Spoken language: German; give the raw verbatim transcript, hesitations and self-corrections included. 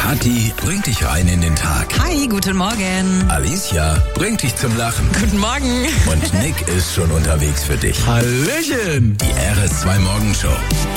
Kathi bringt dich rein in den Tag. Hi, guten Morgen. Alicia bringt dich zum Lachen. Guten Morgen. Und Nick ist schon unterwegs für dich. Hallöchen. Die R S zwei Morgenshow.